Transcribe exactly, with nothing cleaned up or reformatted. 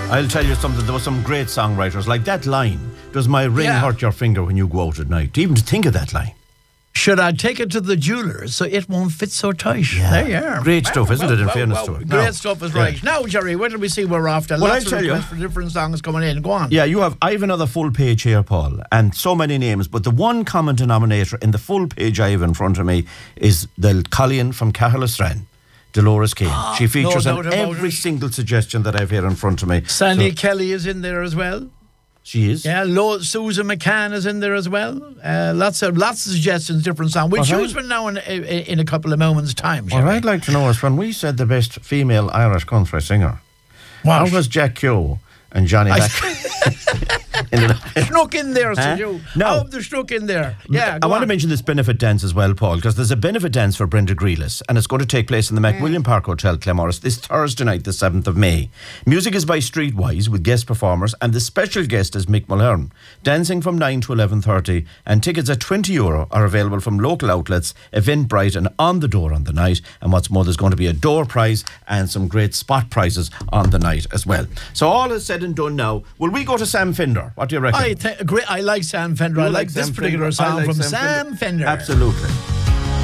I'll tell you something. There were some great songwriters. Like that line, does my ring Yeah. hurt your finger when you go out at night? Even to think of that line. Should I take it to the jeweler so it won't fit so tight? Yeah. There you are. Great stuff, isn't it, in fairness to it? Great Now, stuff is yeah. right. Now, Jerry, where do we see we're after? Well, Lots I'll tell of you. requests for different songs coming in. Go on. Yeah, you have. I have another full page here, Paul, and so many names. But the one common denominator in the full page I have in front of me is the Colleen from Caherlistran, Dolores Keane. She features no on doubt about every it. single suggestion that I've here in front of me. Sandy So, Kelly is in there as well. she is. Yeah, Lo- Susan McCann is in there as well. Uh, lots of lots of suggestions, different songs. We'll All choose right. one now in, in, in a couple of moments' time. What Jerry. I'd like to know is when we said the best female Irish country singer, What? how was Jack Keogh and Johnny I- Mac? ended up- Snuck in there, Huh? so you. No. Oh, they're snuck in there. Yeah, I go want to on. mention this benefit dance as well, Paul, because there's a benefit dance for Brenda Grealis, and it's going to take place in the McWilliam Park Hotel, Claremorris, this Thursday night, the seventh of May. Music is by Streetwise with guest performers, and the special guest is Mick Mulhern. Dancing from nine to eleven thirty, and tickets at twenty euro are available from local outlets, Eventbrite, and on the door on the night. And what's more, there's going to be a door prize and some great spot prizes on the night as well. So all is said and done now. Will we go to Sam Fender? What do you reckon? I, th- great, I like Sam Fender. You I like, Sam this particular Fender? I song like from Sam Sam Fender. Absolutely.